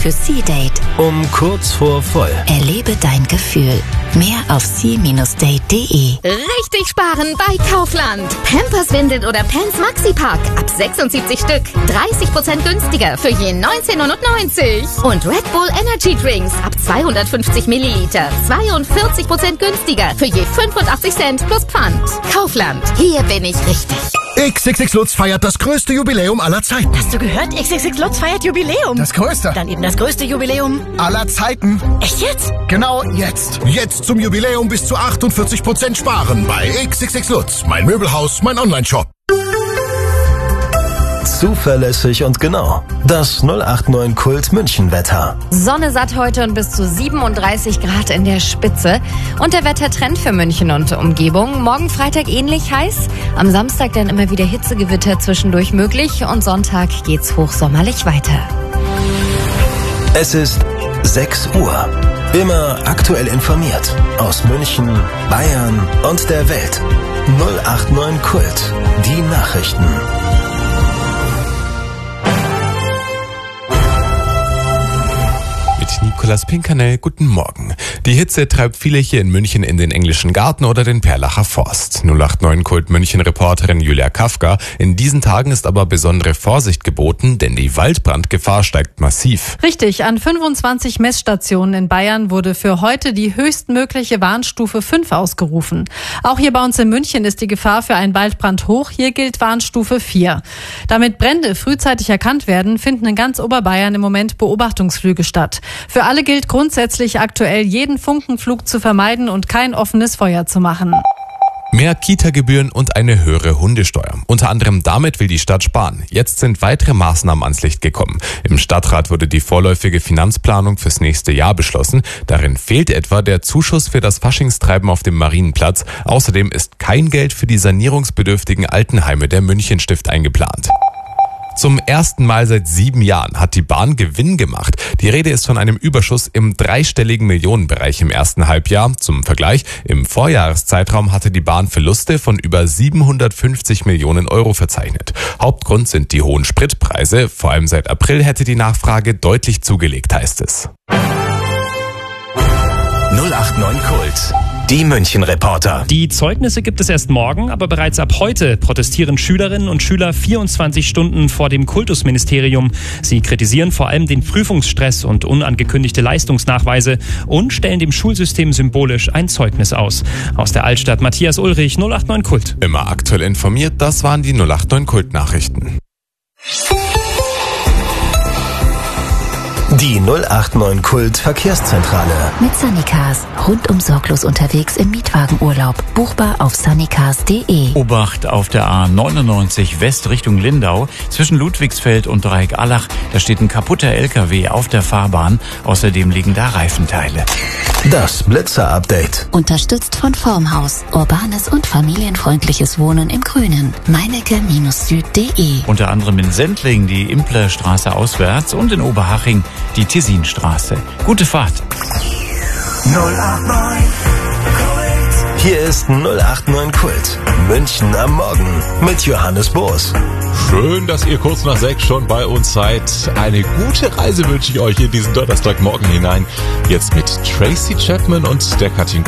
für Sea-Date. Um kurz vor voll. Erlebe dein Gefühl. Mehr auf sea-date.de. Richtig sparen bei Kaufland. Pampers-Windeln oder Pants Maxi-Pack ab 76 Stück. 30% günstiger für je 19,99 €. Und Red Bull Energy Drinks ab 250 Milliliter. 42% günstiger für je 85 Cent plus Pfand. Kaufland. Hier bin ich richtig. XXX Lutz feiert das größte Jubiläum aller Zeiten. Hast du gehört? XXX Lutz feiert Jubiläum. Das größte. Dann eben das größte Jubiläum aller Zeiten. Echt jetzt? Genau jetzt. Jetzt zum Jubiläum bis zu 48% sparen bei XXX Lutz. Mein Möbelhaus, mein Onlineshop. Zuverlässig und genau. Das 089 Kult München Wetter. Sonne satt heute und bis zu 37 Grad in der Spitze. Und der Wettertrend für München und Umgebung. Morgen Freitag ähnlich heiß. Am Samstag dann immer wieder Hitzegewitter zwischendurch möglich. Und Sonntag geht's hochsommerlich weiter. Es ist 6 Uhr. Immer aktuell informiert. Aus München, Bayern und der Welt. 089 Kult. Die Nachrichten. Nicolas Pinkernell, guten Morgen. Die Hitze treibt viele hier in München in den Englischen Garten oder den Perlacher Forst. 089 Kult München-Reporterin Julia Kafka. In diesen Tagen ist aber besondere Vorsicht geboten, denn die Waldbrandgefahr steigt massiv. Richtig, an 25 Messstationen in Bayern wurde für heute die höchstmögliche Warnstufe 5 ausgerufen. Auch hier bei uns in München ist die Gefahr für einen Waldbrand hoch. Hier gilt Warnstufe 4. Damit Brände frühzeitig erkannt werden, finden in ganz Oberbayern im Moment Beobachtungsflüge statt. Für alle gilt grundsätzlich aktuell, jeden Funkenflug zu vermeiden und kein offenes Feuer zu machen. Mehr Kita-Gebühren und eine höhere Hundesteuer. Unter anderem damit will die Stadt sparen. Jetzt sind weitere Maßnahmen ans Licht gekommen. Im Stadtrat wurde die vorläufige Finanzplanung fürs nächste Jahr beschlossen. Darin fehlt etwa der Zuschuss für das Faschingstreiben auf dem Marienplatz. Außerdem ist kein Geld für die sanierungsbedürftigen Altenheime der Münchenstift eingeplant. Zum ersten Mal seit 7 Jahren hat die Bahn Gewinn gemacht. Die Rede ist von einem Überschuss im dreistelligen Millionenbereich im ersten Halbjahr. Zum Vergleich, im Vorjahreszeitraum hatte die Bahn Verluste von über 750 Millionen € verzeichnet. Hauptgrund sind die hohen Spritpreise. Vor allem seit April hätte die Nachfrage deutlich zugelegt, heißt es. 089 Kult. Die München-Reporter. Die Zeugnisse gibt es erst morgen, aber bereits ab heute protestieren Schülerinnen und Schüler 24 Stunden vor dem Kultusministerium. Sie kritisieren vor allem den Prüfungsstress und unangekündigte Leistungsnachweise und stellen dem Schulsystem symbolisch ein Zeugnis aus. Aus der Altstadt Matthias Ulrich, 089 Kult. Immer aktuell informiert, das waren die 089 Kult-Nachrichten. Die 089 Kult Verkehrszentrale. Mit Sunnycars. Rundum sorglos unterwegs im Mietwagenurlaub. Buchbar auf sunnycars.de. Obacht auf der A99 West Richtung Lindau. Zwischen Ludwigsfeld und Dreieck Allach. Da steht ein kaputter LKW auf der Fahrbahn. Außerdem liegen da Reifenteile. Das Blitzer-Update. Unterstützt von Formhaus. Urbanes und familienfreundliches Wohnen im Grünen. meinecke-süd.de. Unter anderem in Sendling die Implerstraße auswärts und in Oberhaching die Tessinstraße. Gute Fahrt. 089 Kult. Hier ist 089 Kult. München am Morgen mit Johannes Boos. Schön, dass ihr kurz nach 6 schon bei uns seid. Eine gute Reise wünsche ich euch in diesen Donnerstagmorgen hinein. Jetzt mit Tracy Chapman und der Katrin